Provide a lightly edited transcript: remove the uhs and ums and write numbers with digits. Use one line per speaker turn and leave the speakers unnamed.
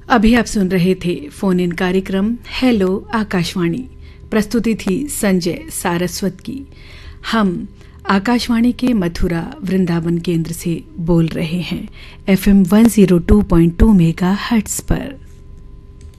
अभी आप सुन रहे थे फोन इन कार्यक्रम हेलो आकाशवाणी। प्रस्तुति थी संजय सारस्वत की। हम आकाशवाणी के मथुरा वृंदावन केंद्र से बोल रहे हैं FM 102.2 मेगाहर्ट्ज पर।